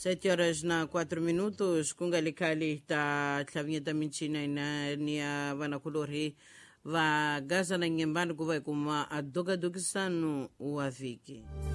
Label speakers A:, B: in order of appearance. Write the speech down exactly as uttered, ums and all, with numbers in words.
A: Sete horas na quatro minutos, kungalikali ta tlavinheta minchina ina nia vanakulori va gaza na nyembani kuva kuma adoga dogisano uaviki.